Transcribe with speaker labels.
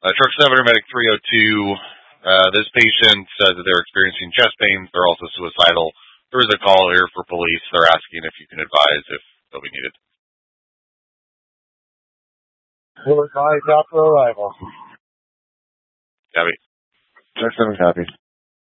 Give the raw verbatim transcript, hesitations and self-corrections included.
Speaker 1: Uh, truck seven, medic three oh two. Uh, this patient says that they're experiencing chest pains. They're also suicidal. There is a call here for police. They're asking if you can advise if they'll be needed.
Speaker 2: Will advise after arrival.
Speaker 1: Copy.
Speaker 2: Truck seven copy.